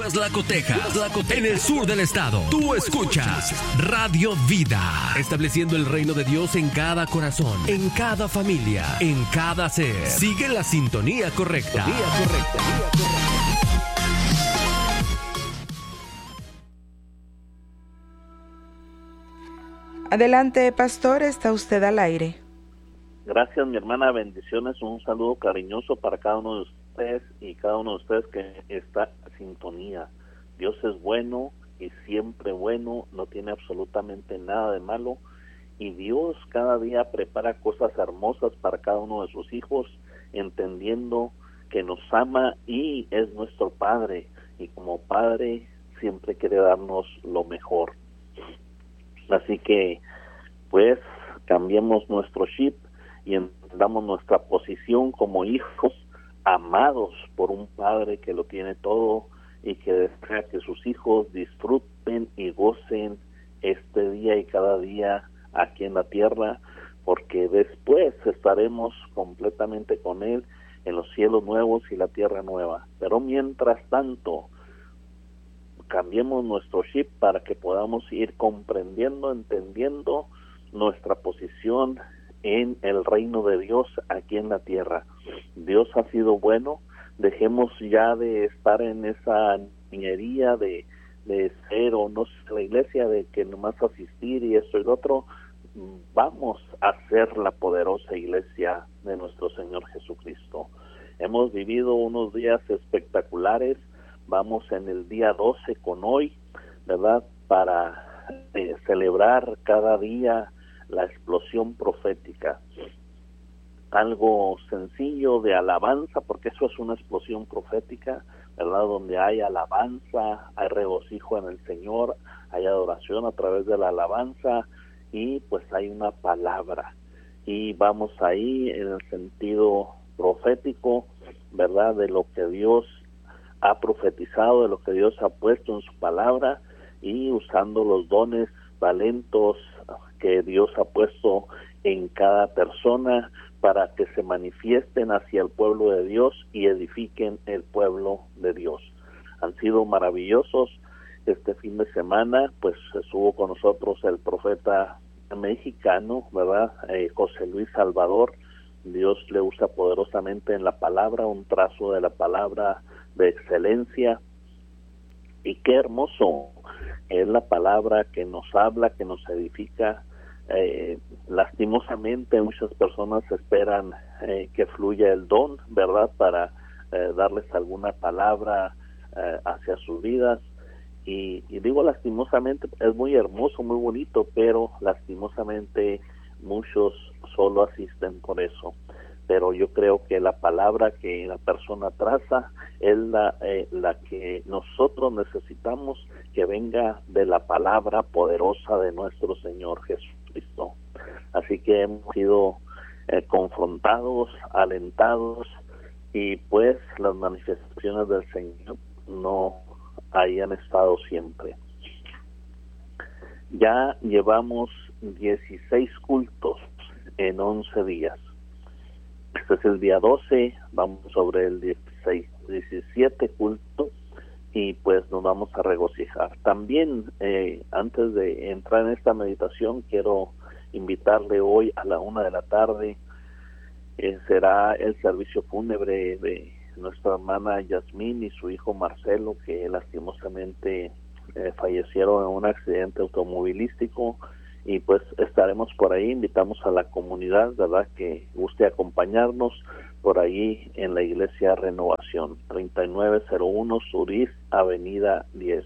Tlaxcala, Texas, en el sur del estado. Tú escuchas Radio Vida, estableciendo el reino de Dios en cada corazón, en cada familia, en cada ser. Sigue la sintonía correcta. Adelante, pastor, está usted al aire. Gracias, mi hermana, bendiciones, un saludo cariñoso para cada uno de ustedes y cada uno de ustedes que está en sintonía. Dios es bueno y siempre bueno, no tiene absolutamente nada de malo, y Dios cada día prepara cosas hermosas para cada uno de sus hijos, entendiendo que nos ama y es nuestro Padre, y como Padre siempre quiere darnos lo mejor. Así que, pues, cambiemos nuestro chip y entendamos nuestra posición como hijos amados por un Padre que lo tiene todo y que desea que sus hijos disfruten y gocen este día y cada día aquí en la tierra, porque después estaremos completamente con Él en los cielos nuevos y la tierra nueva. Pero mientras tanto, cambiemos nuestro chip para que podamos ir comprendiendo, entendiendo nuestra posición en el reino de Dios aquí en la tierra. Dios ha sido bueno, dejemos ya de estar en esa niñería de ser o no ser la iglesia, de que nomás asistir y esto y lo otro. Vamos a ser la poderosa iglesia de nuestro Señor Jesucristo. Hemos vivido unos días espectaculares, vamos en el día 12 con hoy, ¿verdad? Para celebrar cada día la explosión profética. Algo sencillo de alabanza, porque eso es una explosión profética, ¿verdad? Donde hay alabanza, hay regocijo en el Señor, hay adoración a través de la alabanza y pues hay una palabra. Y vamos ahí en el sentido profético, ¿verdad? De lo que Dios ha profetizado, de lo que Dios ha puesto en su palabra y usando los dones, talentos que Dios ha puesto en cada persona para que se manifiesten hacia el pueblo de Dios y edifiquen el pueblo de Dios. Han sido maravillosos. Este fin de semana pues estuvo con nosotros el profeta mexicano, ¿verdad? José Luis Salvador. Dios le usa poderosamente en la palabra, un trazo de la palabra de excelencia, y qué hermoso es la palabra que nos habla, que nos edifica. Lastimosamente muchas personas esperan que fluya el don, ¿verdad? Para darles alguna palabra hacia sus vidas, y digo lastimosamente, es muy hermoso, muy bonito, pero lastimosamente muchos solo asisten por eso. Pero yo creo que la palabra que la persona traza es la que nosotros necesitamos, que venga de la palabra poderosa de nuestro Señor Jesucristo. Así que hemos sido confrontados, alentados, y pues las manifestaciones del Señor no hayan estado siempre. Ya llevamos 16 cultos en 11 días. Este es el día 12, vamos sobre el 17 culto y pues nos vamos a regocijar. También antes de entrar en esta meditación quiero invitarle hoy a la 1 de la tarde, será el servicio fúnebre de nuestra hermana Yasmín y su hijo Marcelo, que lastimosamente fallecieron en un accidente automovilístico. Y pues estaremos por ahí, invitamos a la comunidad, ¿verdad?, que guste acompañarnos por ahí en la Iglesia Renovación, 3901 Surís, Avenida 10.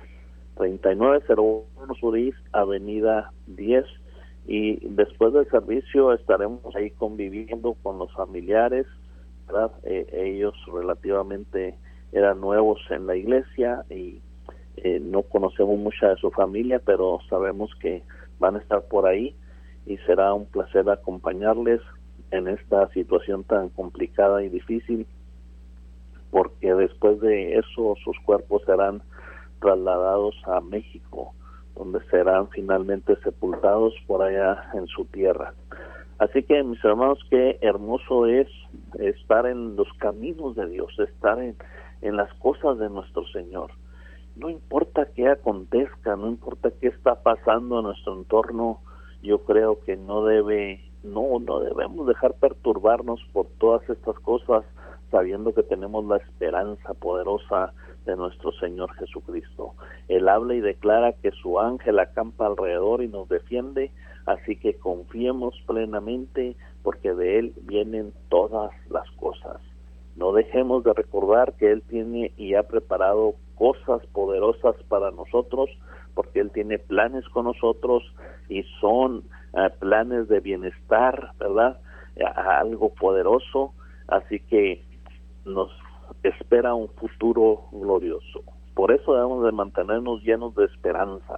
3901 Surís, Avenida 10. Y después del servicio estaremos ahí conviviendo con los familiares, ¿verdad? Ellos relativamente eran nuevos en la iglesia y no conocemos mucha de su familia, pero sabemos que van a estar por ahí y será un placer acompañarles en esta situación tan complicada y difícil, porque después de eso sus cuerpos serán trasladados a México, donde serán finalmente sepultados por allá en su tierra. Así que, mis hermanos, qué hermoso es estar en los caminos de Dios, estar en las cosas de nuestro Señor. no importa qué acontezca, no importa qué está pasando en nuestro entorno, yo creo que no debemos dejar perturbarnos por todas estas cosas, sabiendo que tenemos la esperanza poderosa de nuestro Señor Jesucristo. Él habla y declara que su ángel acampa alrededor y nos defiende, así que confiemos plenamente, porque de Él vienen todas las cosas. No dejemos de recordar que Él tiene y ha preparado cosas poderosas para nosotros, porque Él tiene planes con nosotros y son planes de bienestar, ¿verdad? Algo poderoso, así que nos espera un futuro glorioso. Por eso debemos de mantenernos llenos de esperanza.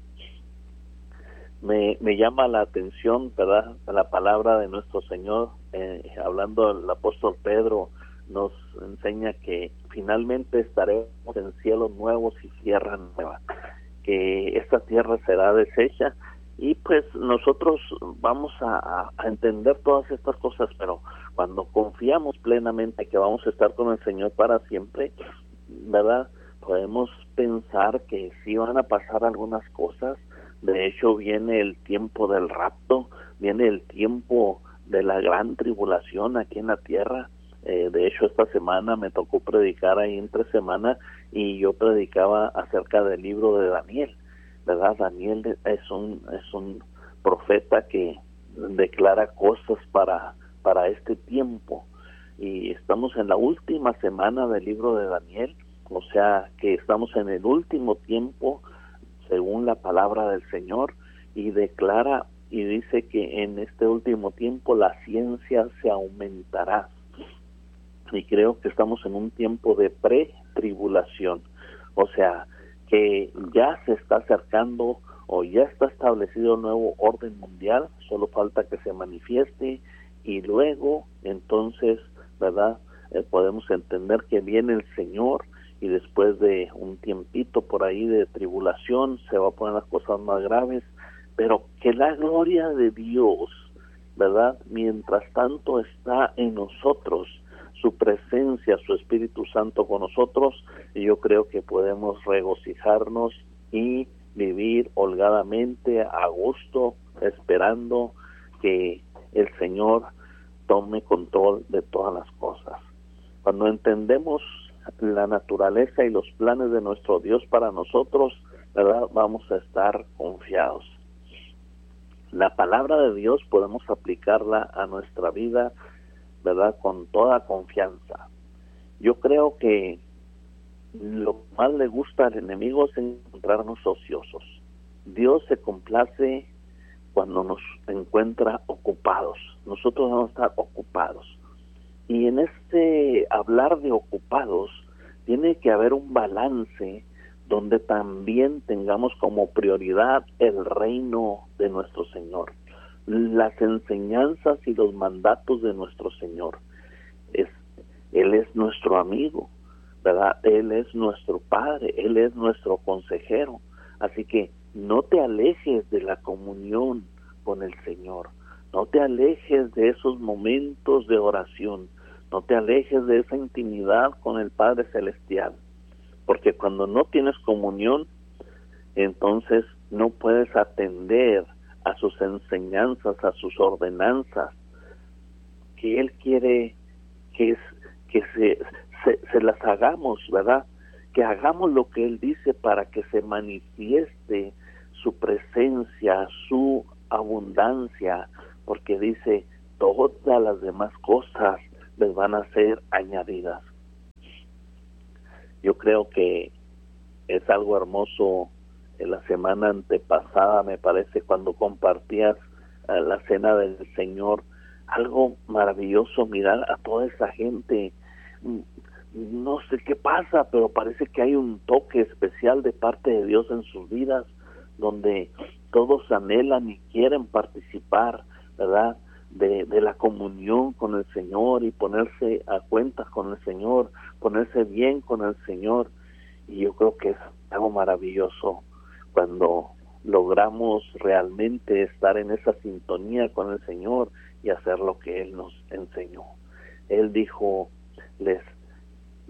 Me llama la atención, ¿verdad?, la palabra de nuestro Señor, hablando el apóstol Pedro, nos enseña que finalmente estaremos en cielos nuevos y tierra nueva, que esta tierra será deshecha, y pues nosotros vamos a entender todas estas cosas, pero cuando confiamos plenamente que vamos a estar con el Señor para siempre, ¿verdad?, podemos pensar que sí van a pasar algunas cosas. De hecho, viene el tiempo del rapto, viene el tiempo de la gran tribulación aquí en la tierra. De hecho, esta semana me tocó predicar ahí entre semana, y yo predicaba acerca del libro de Daniel, ¿verdad? Daniel es un profeta que declara cosas para este tiempo, y estamos en la última semana del libro de Daniel, o sea que estamos en el último tiempo según la palabra del Señor, y declara y dice que en este último tiempo la ciencia se aumentará, y creo que estamos en un tiempo de pre-tribulación, o sea que ya se está acercando o ya está establecido un nuevo orden mundial, solo falta que se manifieste, y luego entonces, ¿verdad?, podemos entender que viene el Señor, y después de un tiempito por ahí de tribulación se va a poner las cosas más graves, pero que la gloria de Dios, ¿verdad?, mientras tanto está en nosotros, su presencia, su Espíritu Santo con nosotros, y yo creo que podemos regocijarnos y vivir holgadamente, a gusto, esperando que el Señor tome control de todas las cosas. Cuando entendemos la naturaleza y los planes de nuestro Dios para nosotros, ¿verdad?, vamos a estar confiados. La palabra de Dios podemos aplicarla a nuestra vida, ¿verdad?, con toda confianza. Yo creo que lo que más le gusta al enemigo es encontrarnos ociosos. Dios se complace cuando nos encuentra ocupados. Nosotros vamos a estar ocupados. Y en este hablar de ocupados, tiene que haber un balance donde también tengamos como prioridad el reino de nuestro Señor, las enseñanzas y los mandatos de nuestro Señor. Él es nuestro amigo, ¿verdad? Él es nuestro Padre, Él es nuestro consejero. Así que no te alejes de la comunión con el Señor, no te alejes de esos momentos de oración, no te alejes de esa intimidad con el Padre Celestial, porque cuando no tienes comunión, entonces no puedes atender a sus enseñanzas, a sus ordenanzas, que Él quiere que se las hagamos, ¿verdad? Que hagamos lo que Él dice para que se manifieste su presencia, su abundancia, porque dice, todas las demás cosas les van a ser añadidas. Yo creo que es algo hermoso. En la semana antepasada, me parece, cuando compartías la cena del Señor, algo maravilloso mirar a toda esa gente. No sé qué pasa, pero parece que hay un toque especial de parte de Dios en sus vidas, donde todos anhelan y quieren participar, ¿verdad?, de la comunión con el Señor, y ponerse a cuentas con el Señor, ponerse bien con el Señor. Y yo creo que es algo maravilloso cuando logramos realmente estar en esa sintonía con el Señor y hacer lo que Él nos enseñó. Él dijo, les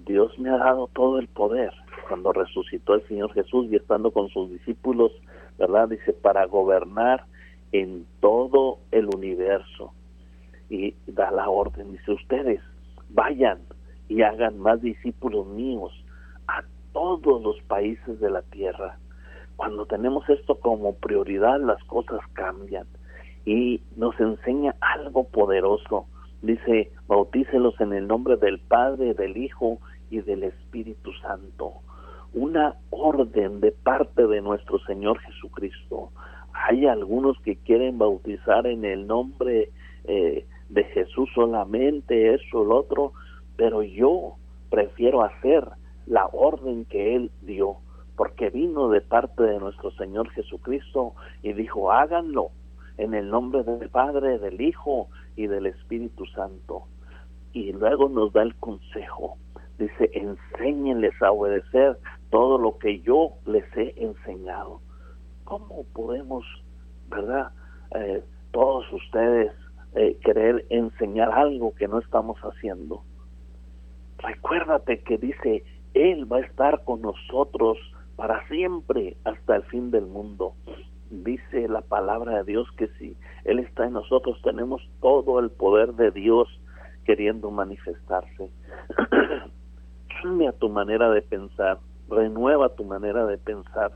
Dios me ha dado todo el poder. Cuando resucitó el Señor Jesús y estando con sus discípulos, ¿verdad? Dice, para gobernar en todo el universo. Y da la orden, dice, ustedes vayan y hagan más discípulos míos a todos los países de la tierra. Cuando tenemos esto como prioridad, las cosas cambian y nos enseña algo poderoso. Dice, bautícelos en el nombre del Padre, del Hijo y del Espíritu Santo. Una orden de parte de nuestro Señor Jesucristo. Hay algunos que quieren bautizar en el nombre de Jesús solamente, eso, lo otro, pero yo prefiero hacer la orden que Él dio, porque vino de parte de nuestro Señor Jesucristo y dijo, háganlo en el nombre del Padre, del Hijo y del Espíritu Santo. Y luego nos da el consejo, dice, enséñenles a obedecer todo lo que yo les he enseñado. ¿Cómo podemos, verdad, todos ustedes querer enseñar algo que no estamos haciendo? Recuérdate que dice, Él va a estar con nosotros para siempre hasta el fin del mundo. Dice la palabra de Dios que si Él está en nosotros, tenemos todo el poder de Dios queriendo manifestarse. Cambia tu manera de pensar, renueva tu manera de pensar.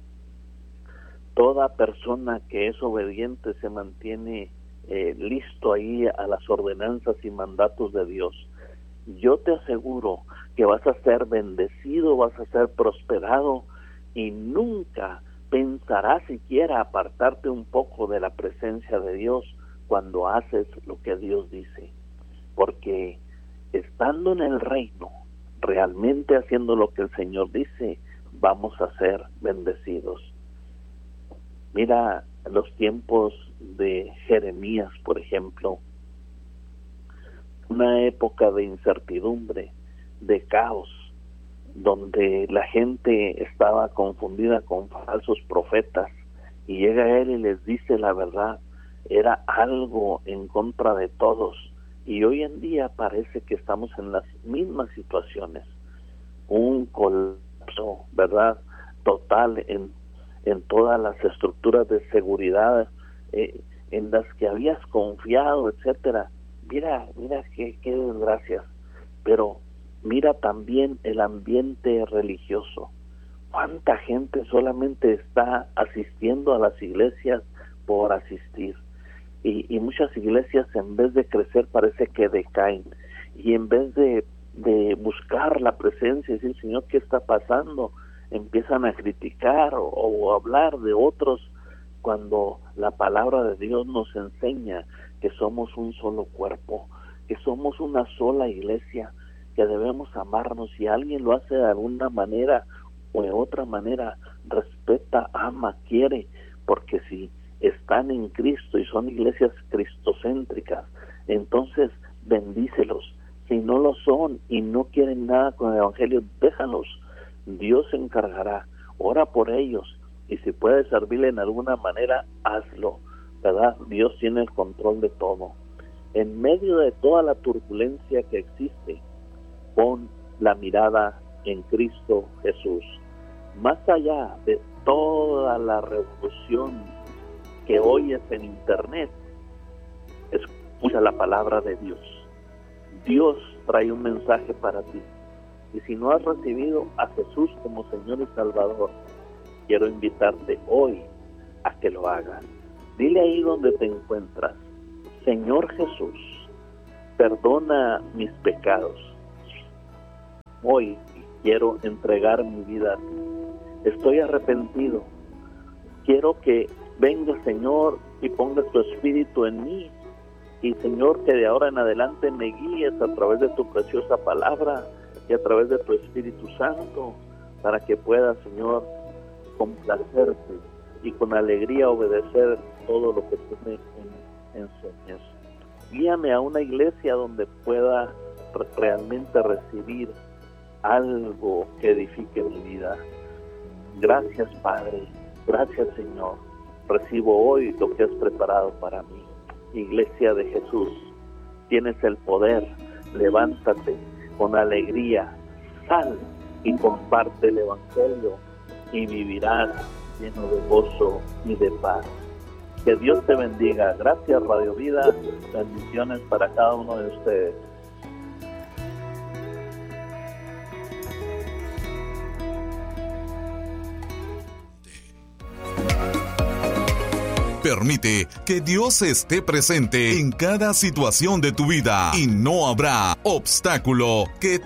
Toda persona que es obediente se mantiene listo ahí a las ordenanzas y mandatos de Dios. Yo te aseguro que vas a ser bendecido, vas a ser prosperado y nunca pensarás siquiera apartarte un poco de la presencia de Dios cuando haces lo que Dios dice. Porque estando en el reino, realmente haciendo lo que el Señor dice, vamos a ser bendecidos. Mira los tiempos de Jeremías, por ejemplo, una época de incertidumbre, de caos, donde la gente estaba confundida con falsos profetas, y llega él y les dice la verdad. Era algo en contra de todos, y hoy en día parece que estamos en las mismas situaciones, un colapso, verdad, total en todas las estructuras de seguridad en las que habías confiado, etcétera. Mira qué desgracias. Pero mira también el ambiente religioso. ¿Cuánta gente solamente está asistiendo a las iglesias por asistir? Y muchas iglesias, en vez de crecer, parece que decaen. Y en vez de buscar la presencia y decir, Señor, ¿qué está pasando?, empiezan a criticar o hablar de otros, cuando la palabra de Dios nos enseña que somos un solo cuerpo, que somos una sola iglesia, que debemos amarnos. Si alguien lo hace de alguna manera o de otra manera, respeta, ama, quiere, porque si están en Cristo y son iglesias cristocéntricas, entonces bendícelos. Si no lo son y no quieren nada con el evangelio, déjalos. Dios se encargará. Ora por ellos, y si puedes servirle en alguna manera, hazlo, ¿verdad? Dios tiene el control de todo. En medio de toda la turbulencia que existe, pon la mirada en Cristo Jesús. Más allá de toda la revolución que oyes en internet, escucha la palabra de Dios. Dios trae un mensaje para ti. Y si no has recibido a Jesús como Señor y Salvador, quiero invitarte hoy a que lo hagas. Dile ahí donde te encuentras: Señor Jesús, perdona mis pecados. Hoy quiero entregar mi vida a ti. Estoy arrepentido. Quiero que venga, Señor, y pongas tu espíritu en mí. Y, Señor, que de ahora en adelante me guíes a través de tu preciosa palabra y a través de tu Espíritu Santo, para que pueda, Señor, complacerte y con alegría obedecer todo lo que tú me enseñas. Guíame a una iglesia donde pueda realmente recibir algo que edifique mi vida. Gracias, Padre. Gracias, Señor. Recibo hoy lo que has preparado para mí. Iglesia de Jesús, tienes el poder. Levántate con alegría, sal y comparte el Evangelio y vivirás lleno de gozo y de paz. Que Dios te bendiga. Gracias, Radio Vida. Bendiciones para cada uno de ustedes. Permite que Dios esté presente en cada situación de tu vida y no habrá obstáculo que